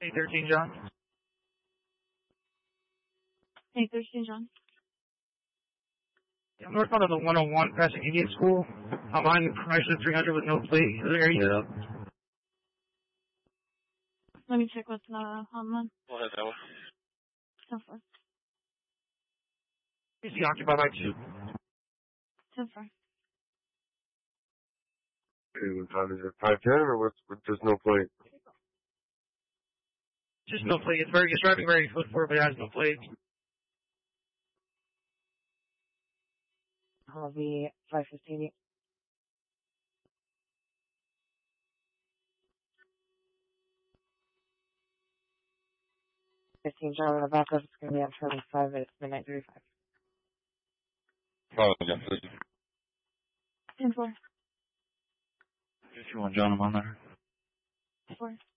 813, John. 813, John. I'm northbound of the 101 past the Indian School. I'm behind the Chrysler 300 with no plate. Is there any? Yeah. Let me check what's on. Go ahead, that one. 10-4. Is he occupied by 2? 10-4. Okay, what time is it? 510 or what's there's no plate? Just no plate. It's driving very foot forward, but it has no plate. I'll be 515. 15, John, the backup is going to be on 25. It's midnight 35. Oh, yeah, please. 10-4. 51, John, I'm on there. 4.